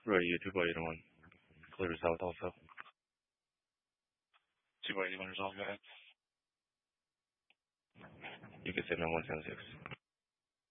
Right, yeah, 2x1 clears out also. 2x1 is all good. You can send me 176.